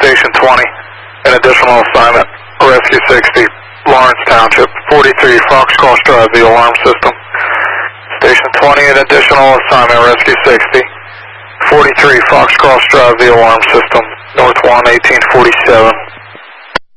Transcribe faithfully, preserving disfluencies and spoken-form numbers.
Station twenty, an additional assignment, Rescue sixty, Lawrence Township, forty-three Fox Cross Drive, the alarm system. Station twenty, an additional assignment, Rescue sixty, forty-three Fox Cross Drive, the alarm system, North one, eighteen forty-seven.